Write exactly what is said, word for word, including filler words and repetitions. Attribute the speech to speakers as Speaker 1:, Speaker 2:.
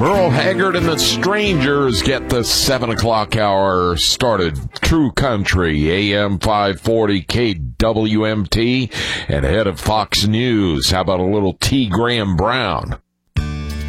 Speaker 1: Merle Haggard and the Strangers get the seven o'clock hour started. True Country, A M five forty K W M T, and ahead of Fox News. How about a little T. Graham Brown?